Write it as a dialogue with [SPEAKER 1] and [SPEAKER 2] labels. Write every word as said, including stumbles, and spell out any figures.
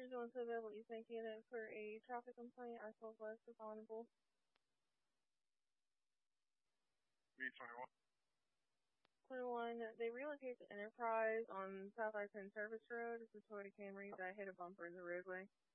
[SPEAKER 1] Here's one to available East Bank unit for a traffic complaint. I told West is honorable.
[SPEAKER 2] B twenty-one.
[SPEAKER 1] twenty-one, they relocated the Enterprise on South I ten Service Road. It's a Toyota Camry that hit a bumper in the roadway.